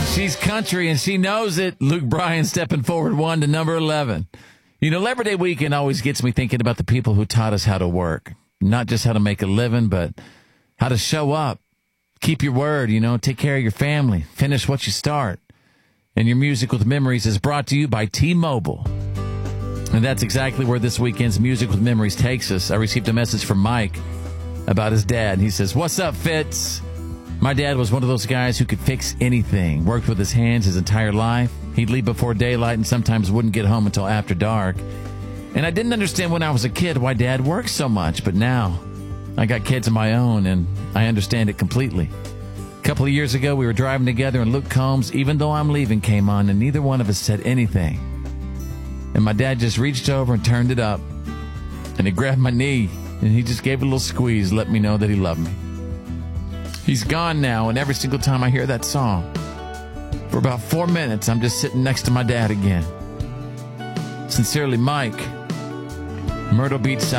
She's country and she knows it. Luke Bryan stepping forward 1 to number 11. You know, Labor Day weekend always gets me thinking about the people who taught us how to work. Not just how to make a living, but how to show up. Keep your word, take care of your family. Finish what you start. And your Music with Memories is brought to you by T-Mobile. And that's exactly where this weekend's Music with Memories takes us. I received a message from Mike about his dad. And he says, "What's up, Fitz? My dad was one of those guys who could fix anything. Worked with his hands his entire life. He'd leave before daylight and sometimes wouldn't get home until after dark. And I didn't understand when I was a kid why Dad worked so much. But now I got kids of my own and I understand it completely. A couple of years ago, we were driving together and Luke Combs, Even Though I'm Leaving, came on and neither one of us said anything. And my dad just reached over and turned it up. And he grabbed my knee and he just gave a little squeeze, let me know that he loved me. He's gone now, and every single time I hear that song, for about 4 minutes, I'm just sitting next to my dad again. Sincerely, Mike, Myrtle Beach, South